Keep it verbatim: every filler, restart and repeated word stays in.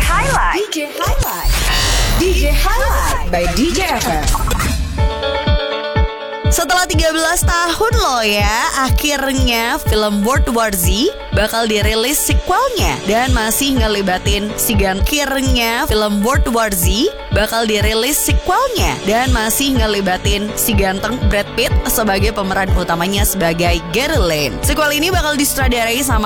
Highlight. D J Highlight. D J Highlight by D J F M. Setelah tiga belas tahun loh ya, akhirnya film World War Z bakal dirilis sequelnya. Dan masih ngelibatin si gantengnya film World War Z bakal dirilis sequelnya. Dan masih ngelibatin si ganteng Brad Pitt sebagai pemeran utamanya sebagai Gary Lane. Sequel ini bakal disutradarai sama